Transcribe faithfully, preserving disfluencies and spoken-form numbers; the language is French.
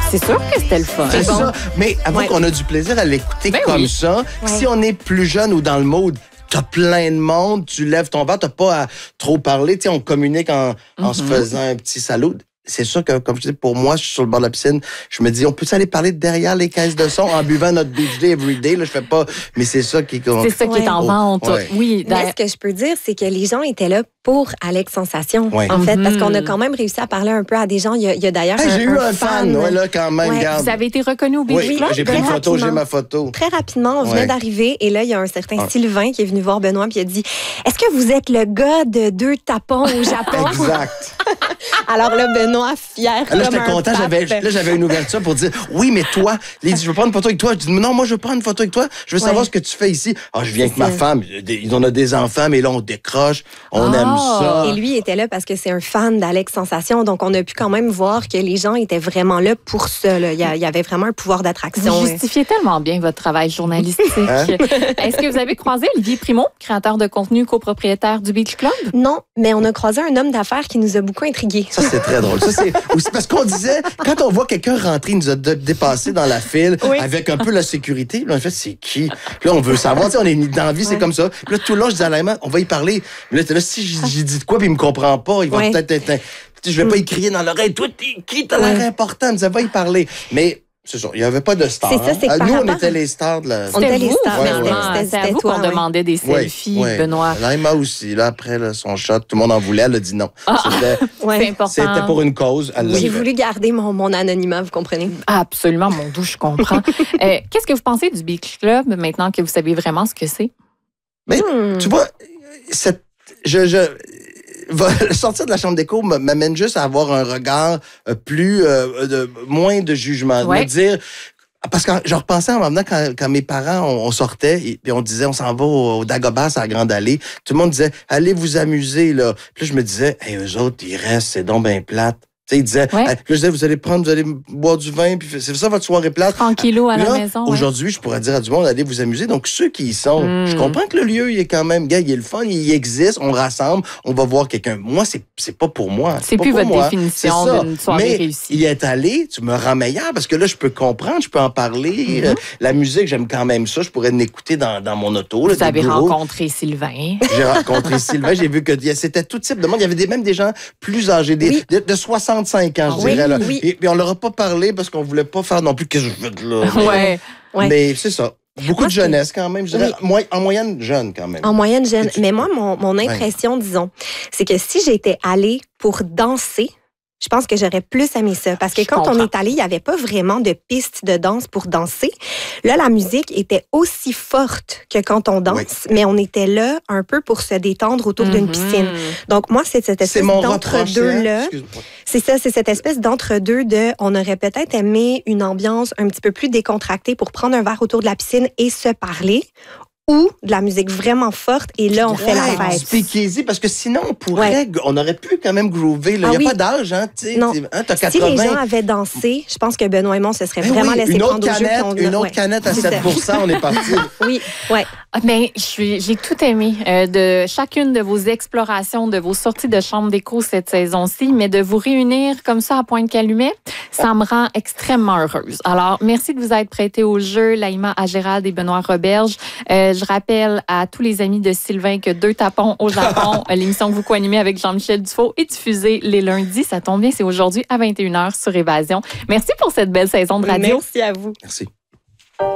C'est sûr que c'était le fun. C'est bon. ça. Mais avant Ouais. qu'on a du plaisir à l'écouter Ben comme oui. ça, Ouais. si on est plus jeune ou dans le mode, t'as plein de monde, tu lèves ton verre, t'as pas à trop parler. Tu sais, on communique en, en se Mhm. faisant un petit salut. C'est sûr que, comme je dis, pour moi, je suis sur le bord de la piscine, je me dis, on peut aller parler derrière les caisses de son en buvant notre beach day everyday. Là, je fais pas, mais c'est ça qui est... C'est ça qui est en Ouais. vente. Ouais. Oui, Mais d'ailleurs- ce que je peux dire, c'est que les gens étaient là pour Alex Sensation, Ouais. en fait, parce Mhm. qu'on a quand même réussi à parler un peu à des gens. Il y a, il y a d'ailleurs Hey, un, j'ai eu un fan, ouais, là, quand même, Ouais. regarde. vous avez été reconnu au Beach Oui, Club? j'ai pris une très photo, j'ai rapidement. ma photo. Très rapidement, on venait Ouais. d'arriver et là, il y a un certain Ah. Sylvain qui est venu voir Benoît puis il a dit « Est-ce que vous êtes le gars de deux tapons au Japon? Exact. » Alors là, Benoît, fier Là, comme j'étais un content, pape. j'avais, là, j'avais une ouverture pour dire, oui, mais toi, il dit, je veux prendre une photo avec toi. Je dis, non, moi, je veux prendre une photo avec toi. Je veux Ouais. savoir ce que tu fais ici. Ah, je viens avec C'est ma ça. femme. Ils en ont des enfants, mais là, on décroche. On Ah. aime ça. Et lui était là parce que c'est un fan d'Alex Sensation. Donc, on a pu quand même voir que les gens étaient vraiment là pour ça. Là. Il, y a- il y avait vraiment un pouvoir d'attraction. Vous ouais. justifiez tellement bien votre travail journalistique. Hein? Est-ce que vous avez croisé Olivier Primo, créateur de contenu, copropriétaire du Beach Club? Non, mais on a croisé un homme d'affaires qui nous a beaucoup intrigués. Ça, c'est très drôle. Ça, c'est aussi parce qu'on disait, quand on voit quelqu'un rentrer, il nous a de- dépassé dans la file Oui. avec un peu la sécurité. Là, on fait, c'est qui? Puis là, on veut savoir. Tu sais, on est dans la vie, c'est Ouais. comme ça. Puis là, tout le long, je dis à Laïma, on va y parler. Mais là, t'es là, si j'ai j'ai dit de quoi, puis il me comprend pas, il va Ouais. peut-être être. un- Tu sais, je vais pas y crier dans l'oreille. Toi, t'es qui? T'as l'air Ouais. important. Il me disait, va y parler. Mais, c'est ça, il n'y avait pas de stars. C'est ça, c'est que hein. par Nous, on rapport- était les stars de la. On était les vous, stars, ouais, finalement. ouais. C'était- C'est à c'était vous toi, qu'on ouais. demandait des Ouais, selfies, ouais. Benoît. Laïma aussi. Là, après, là, son shot, tout le monde en voulait. Elle a dit non. Ah. C'était, Ouais. C'est important. c'était pour une cause. Elle l'a J'ai fait. voulu garder mon, mon anonymat, vous comprenez? Absolument, mon doux, je comprends. Euh, Qu'est-ce que vous pensez du Beach Club maintenant que vous savez vraiment ce que c'est? Mais Hmm. tu vois, cette, je, je, va- sortir de la chambre d'écho m- m'amène juste à avoir un regard euh, plus, euh, de, moins de jugement. De Ouais. me dire, parce que je repensais en venant quand, quand mes parents, on, on sortait et puis on disait, on s'en va au, au Dagobah, à la Grande Allée. Tout le monde disait, allez vous amuser, là. Puis là, je me disais, hey, eux autres, ils restent, c'est donc bien plate. Tu sais, ils disaient, Ouais. hey, puis là, je disais, vous allez prendre, vous allez boire du vin, puis c'est ça votre soirée plate. Tranquillou à la Là, maison. ouais. aujourd'hui, je pourrais dire à du monde, allez vous amuser. Donc, ceux qui y sont, Mm. je comprends que le lieu, il est quand même, gars, il est le fun, il existe, on rassemble, on va voir quelqu'un. Moi, c'est, c'est pas pour moi. C'est pas plus pour votre moi. définition C'est ça. d'une soirée Mais réussie. y être allé, tu me rends meilleur parce que là, je peux comprendre, je peux en parler. Mm-hmm. Euh, la musique, j'aime quand même ça. Je pourrais l'écouter dans, dans mon auto. là, Vous des avez bureaux. rencontré Sylvain. J'ai rencontré Sylvain, j'ai vu que y a- c'était tout type de monde. Il y avait des, même des gens plus âgés, des, Oui. de, de soixante-cinq ans, je Oui, dirais. Là. oui. Et puis on leur a pas parlé parce qu'on voulait pas faire non plus qu'est-ce que je fais de là. ouais. Ouais. Mais c'est ça. Beaucoup Moi, de jeunesse quand même. Je dirais, Oui. moi, en moyenne, jeune quand même. En moyenne jeune. Et tu- Mais moi, mon, mon impression, disons, c'est que si j'étais allée pour danser, je pense que j'aurais plus aimé ça. Parce que Je quand on comprends. est allé, il n'y avait pas vraiment de piste de danse pour danser. Là, la musique était aussi forte que quand on danse, Oui. mais on était là un peu pour se détendre autour d'une Mhm. piscine. Donc, moi, c'est cette C'est espèce mon reproche. hein. d'entre-deux-là. Excuse-moi. C'est ça, c'est cette espèce d'entre-deux de on aurait peut-être aimé une ambiance un petit peu plus décontractée pour prendre un verre autour de la piscine et se parler, ou de la musique vraiment forte et là, on fait la Ouais, du fête. speakeasy, parce que sinon, on pourrait, on aurait pu quand même groover. Il n'y Ah a oui. pas d'âge, hein, tu sais. Non. Tu hein, t'as Si les quatre-vingts. gens avaient dansé, je pense que Benoît et moi, on se serait Ben vraiment oui, laissé une autre prendre au jeu. canette, puis on- une autre ouais. canette à C'est ça. sept pour cent, on est parti. Oui, ouais. Ah, Mais je suis- j'ai tout aimé euh, de chacune de vos explorations, de vos sorties de chambre d'écho cette saison-ci, mais de vous réunir comme ça à Pointe-Calumet, ça me rend extrêmement heureuse. Alors, merci de vous être prêtés au jeu, Laïma Agérald et Benoît Roberge. Euh, je rappelle à tous les amis de Sylvain que Deux tapons au Japon, l'émission que vous co-animez avec Jean-Michel Dufault, est diffusée les lundis. Ça tombe bien, c'est aujourd'hui à vingt et une heures sur Évasion. Merci pour cette belle saison de radio. Merci à vous. Merci.